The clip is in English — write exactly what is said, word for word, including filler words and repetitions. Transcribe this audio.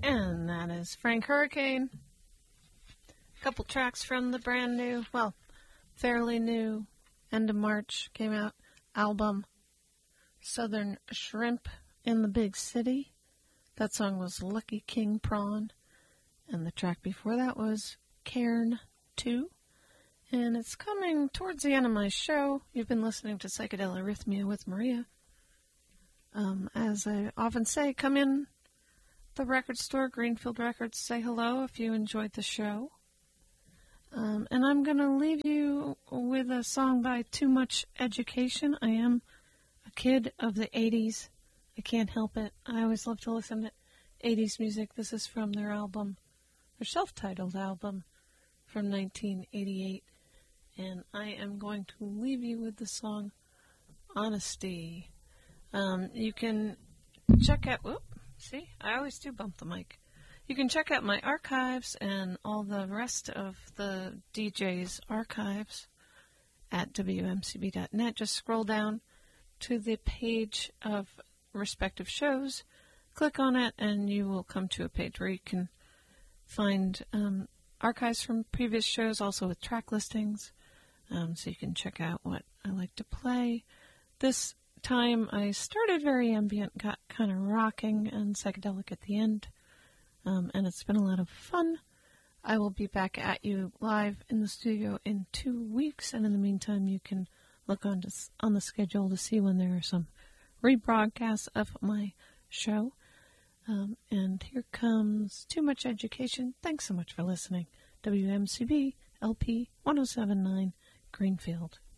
And that is Frank Hurricane. A couple tracks from the brand new, well, fairly new, end of March came out, album Southern Shrimp in the Big City. That song was Lucky King Prawn. And the track before that was Cairn two. And it's coming towards the end of my show. You've been listening to Psychedelic Arrhythmia with Maria. Um, as I often say, come in the record store, Greenfield Records, say hello if you enjoyed the show. Um, and I'm going to leave you with a song by Too Much Education. I am a kid of the eighties. I can't help it. I always love to listen to eighties music. This is from their album, their self-titled album from nineteen eighty-eight. And I am going to leave you with the song Honesty. Um, you can check out, whoop, see, I always do bump the mic. You can check out my archives and all the rest of the D J's archives at W M C B dot net. Just scroll down to the page of respective shows, click on it, and you will come to a page where you can find um, archives from previous shows, also with track listings, um, so you can check out what I like to play. This time I started very ambient, got kind of rocking and psychedelic at the end, um, and it's been a lot of fun. I will be back at you live in the studio in two weeks, and in the meantime you can look on, to, on the schedule to see when there are some rebroadcasts of my show. Um, and here comes Too Much Education. Thanks so much for listening. W M C B L P one oh seven point nine Greenfield.